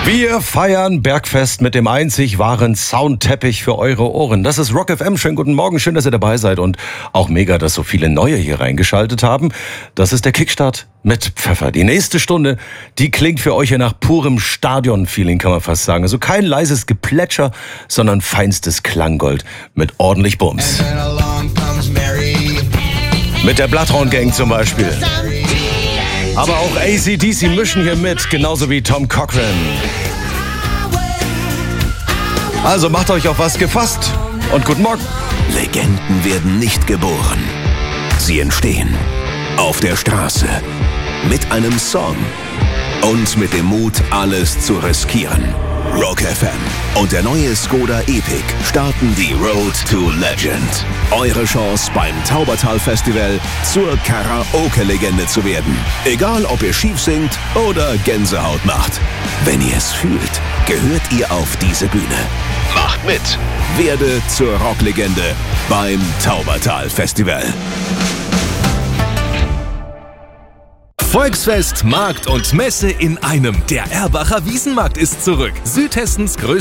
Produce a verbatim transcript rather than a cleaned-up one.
Wir feiern Bergfest mit dem einzig wahren Soundteppich für eure Ohren. Das ist Rock F M. Schönen guten Morgen, schön, dass ihr dabei seid und auch mega, dass so viele Neue hier reingeschaltet haben. Das ist der Kickstart mit Pfeffer. Die nächste Stunde, die klingt für euch hier nach purem Stadion-Feeling, kann man fast sagen. Also kein leises Geplätscher, sondern feinstes Klanggold mit ordentlich Bums. Mit der Bloodhound Gang zum Beispiel. Aber auch A C D C mischen hier mit, genauso wie Tom Cochrane. Also macht euch auf was gefasst und guten Morgen. Legenden werden nicht geboren. Sie entstehen auf der Straße mit einem Song und mit dem Mut, alles zu riskieren. Rock F M und der neue Skoda Epic starten die Road to Legend. Eure Chance beim Taubertal Festival zur Karaoke-Legende zu werden. Egal, ob ihr schief singt oder Gänsehaut macht. Wenn ihr es fühlt, gehört ihr auf diese Bühne. Macht mit. Werde zur Rocklegende beim Taubertal Festival. Volksfest, Markt und Messe in einem. Der Erbacher Wiesenmarkt ist zurück. Südhessens größter